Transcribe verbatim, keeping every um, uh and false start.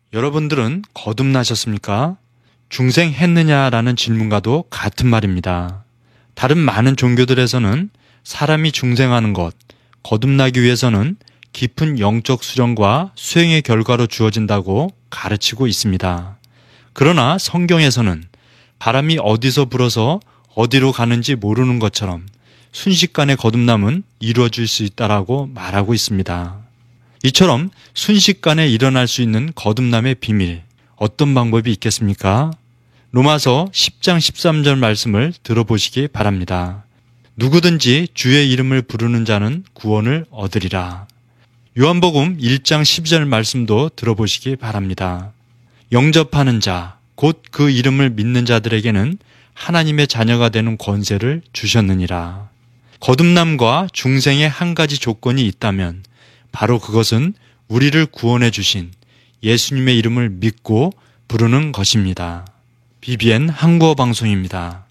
여러분들은 거듭나셨습니까? 중생했느냐라는 질문과도 같은 말입니다. 다른 많은 종교들에서는 사람이 중생하는 것, 거듭나기 위해서는 깊은 영적 수련과 수행의 결과로 주어진다고 가르치고 있습니다. 그러나 성경에서는 바람이 어디서 불어서 어디로 가는지 모르는 것처럼 순식간에 거듭남은 이루어질 수 있다라고 말하고 있습니다. 이처럼 순식간에 일어날 수 있는 거듭남의 비밀, 어떤 방법이 있겠습니까? 로마서 십 장 십삼 절 말씀을 들어보시기 바랍니다. 누구든지 주의 이름을 부르는 자는 구원을 얻으리라. 요한복음 일 장 십이 절 말씀도 들어보시기 바랍니다. 영접하는 자, 곧 그 이름을 믿는 자들에게는 하나님의 자녀가 되는 권세를 주셨느니라. 거듭남과 중생의 한 가지 조건이 있다면 바로 그것은 우리를 구원해 주신 예수님의 이름을 믿고 부르는 것입니다. 비비엔 한국어 방송입니다.